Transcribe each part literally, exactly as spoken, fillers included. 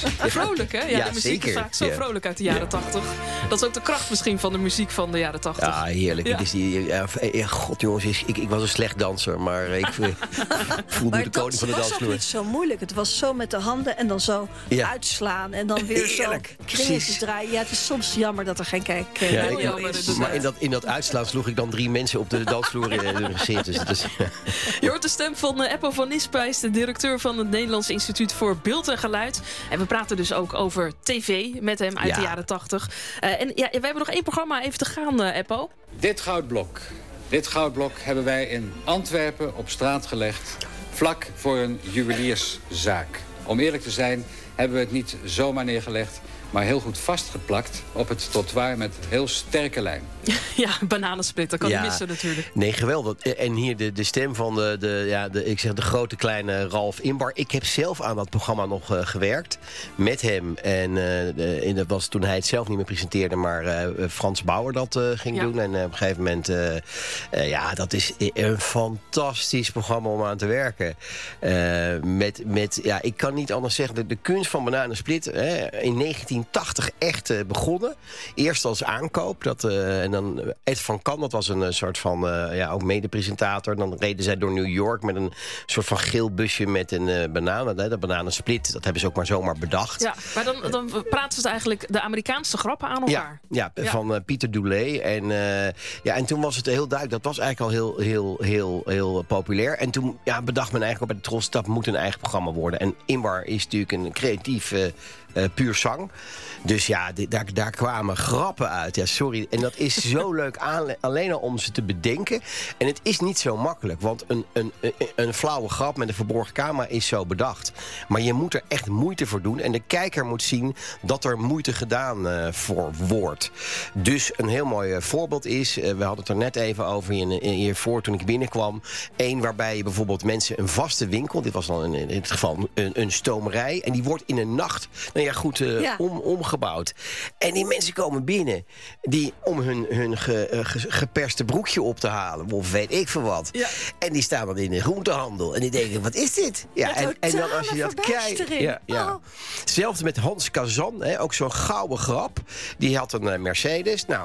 is. Vrolijk, hè? Ja, Ja, de muziek zeker. is vaak zo Ja. vrolijk uit de jaren tachtig. Dat is ook de kracht misschien van de muziek van de jaren tachtig. Ja, heerlijk. Ja. Het is die, ja, ja, god jongens, is- ik, ik was een slecht danser, maar ik eh, voelde me de koning van de was ook dansvloer. niet zo moeilijk. Het was zo met de handen en dan zo Ja. uitslaan. En dan weer Heerlijk, zo kringetjes precies. draaien. Ja, het is soms jammer dat er geen kijk eh, Ja, radio ik- jammer, is. inderdaad. Maar in dat, in dat uitslaan sloeg ik dan drie mensen op de dansvloer in hun gezicht. Dus het is, Je hoort de stem van uh, Eppo van Nispen, de directeur van het Nederlands Instituut voor Beeld en Geluid. En we praten dus ook over tv met hem uit Ja. de jaren tachtig. Uh, en ja, we hebben nog één programma even te gaan, uh, Eppo. Dit goudblok. Dit goudblok hebben wij in Antwerpen op straat gelegd, vlak voor een juwelierszaak. Om eerlijk te zijn hebben we het niet zomaar neergelegd, maar heel goed vastgeplakt op het trottoir met heel sterke lijm. Ja, bananensplit, dat kan Ja. niet missen natuurlijk. nee, geweldig. En hier de, de stem van de, de, ja, de, ik zeg de grote kleine Ralf Inbar. Ik heb zelf aan dat programma nog uh, gewerkt met hem. En, uh, de, en dat was toen hij het zelf niet meer presenteerde, maar uh, Frans Bauer dat uh, ging Ja. doen. En uh, op een gegeven moment, uh, uh, ja, dat is een fantastisch programma om aan te werken. Uh, met, met, ja, ik kan niet anders zeggen, de, de kunst van Bananensplit hè, in negentien tachtig echt uh, begonnen. Eerst als aankoop. Dat, uh, en dan Ed van Kan, dat was een uh, soort van, uh, ja, ook medepresentator. Dan reden zij door New York met een soort van geel busje met een uh, banaan. Hè, de Bananensplit, dat hebben ze ook maar zomaar bedacht. Ja, maar dan, dan praten ze het eigenlijk de Amerikaanse grappen aan elkaar. Ja, ja, Ja. van uh, Pieter Dooley. En, uh, ja, en toen was het heel duidelijk. Dat was eigenlijk al heel, heel, heel, heel populair. En toen ja, bedacht men eigenlijk ook bij de Tros, dat moet een eigen programma worden. En Inbar is natuurlijk een creatief uh, uh, puur zang. Dus ja, dit, daar, daar kwamen grappen uit. Ja, sorry. En dat is zo leuk aan, alleen al om ze te bedenken. En het is niet zo makkelijk. Want een, een, een, een flauwe grap met een verborgen camera is zo bedacht. Maar je moet er echt moeite voor doen. En de kijker moet zien dat er moeite gedaan uh, voor wordt. Dus een heel mooi uh, voorbeeld is, uh, we hadden het er net even over hiervoor toen ik binnenkwam. Eén waarbij je bijvoorbeeld mensen een vaste winkel, dit was dan in, in dit geval een, een stomerij. En die wordt in een nacht, nou ja goed, uh, Ja. om, omgebouwd. En die mensen komen binnen die om hun, hun ge, uh, ge- geperste broekje op te halen. Of weet ik veel wat. Ja. En die staan dan in de groentehandel. En die denken, wat is dit? Ja, Met en, en dan als je dat totale kijkt. verbijstering. Ja, ja. Oh. Hetzelfde met Hans Kazan, hè, ook zo'n gouden grap. Die had een uh, Mercedes. Nou,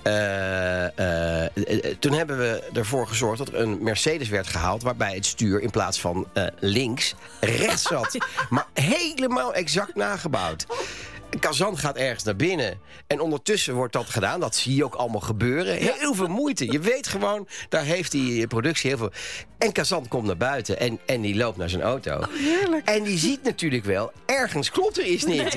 uh, uh, uh, toen hebben we ervoor gezorgd dat er een Mercedes werd gehaald, waarbij het stuur in plaats van uh, links rechts zat. Maar helemaal exact nagebouwd. Kazan gaat ergens naar binnen. En ondertussen wordt dat gedaan. Dat zie je ook allemaal gebeuren. Heel veel moeite. Je weet gewoon, daar heeft die productie heel veel. En Kazan komt naar buiten en, en die loopt naar zijn auto. Oh, heerlijk. En die ziet natuurlijk wel, ergens klopt er iets niet.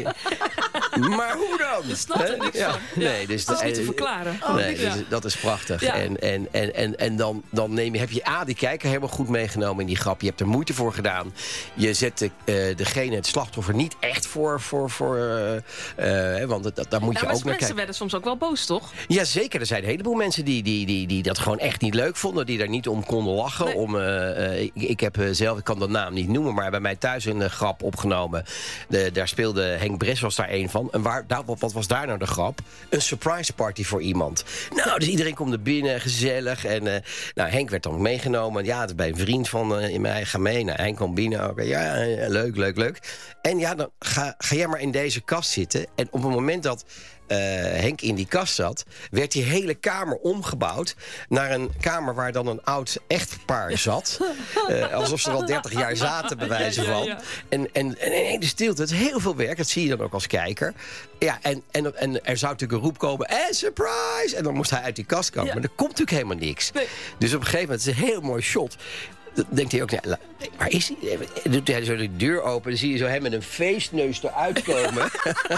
Maar hoe dan? Je snapt er Hè? niks ja. van. Nee, dus Dat is niet te eh, verklaren. nee, Ja. dus dat is prachtig. Ja. En, en, en, en, en dan, dan neem je, heb je A, die kijker helemaal goed meegenomen in die grap. Je hebt er moeite voor gedaan. Je zet de, uh, degene, het slachtoffer, niet echt voor... voor, voor uh, uh, want dat, daar moet Ja, je maar ook naar mensen kijken. werden soms ook wel boos, toch? Jazeker, er zijn een heleboel mensen die, die, die, die dat gewoon echt niet leuk vonden. Die daar niet om konden lachen. Nee. Om, uh, uh, ik, ik heb uh, zelf, ik kan de naam niet noemen, maar bij mij thuis een uh, grap opgenomen. De, daar speelde Henk Bres, was daar een van. En waar, daar, wat, wat was daar nou de grap? Een surprise party voor iemand. Nou, dus iedereen komt er binnen, gezellig. En uh, nou, Henk werd dan meegenomen. Ja, het is bij een vriend van uh, in mij, ga mee. Nou, Henk komt binnen. Okay, ja, uh, leuk, leuk, leuk. En ja, dan ga, ga jij maar in deze kast zitten. En op het moment dat Uh, Henk in die kast zat, werd die hele kamer omgebouwd naar een kamer waar dan een oud echtpaar zat. Uh, alsof ze er al dertig jaar zaten, bij wijze Ja, ja, van. ja. En, en, en in de stilte, het is heel veel werk, dat zie je dan ook als kijker. Ja, en, en, en er zou natuurlijk een roep komen, en surprise! En dan moest hij uit die kast komen. Ja. Maar er komt natuurlijk helemaal niks. Nee. Dus op een gegeven moment, het is een heel mooi shot. Dan denkt hij ook, nee, la- nee, waar is hij? Dan doet hij zo de deur open. Dan zie je zo hem met een feestneus eruit komen.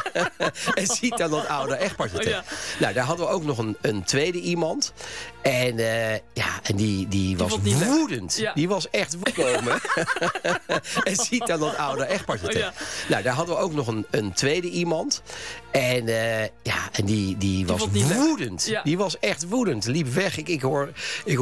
En ziet dan dat oude echtpaar zitten. Oh, ja. Nou, daar hadden we ook nog een, een tweede iemand. En, uh, ja, en die, die was vond het niet leuk. woedend. Ja. Die was echt woedend. En ziet dan dat oude echtpaar zitten. Oh, ja. Nou, daar hadden we ook nog een, een tweede iemand. En, uh, ja, en die, die was vond het niet leuk. woedend. Ja. Die was echt woedend. Liep weg. Ik, ik hoor... Ik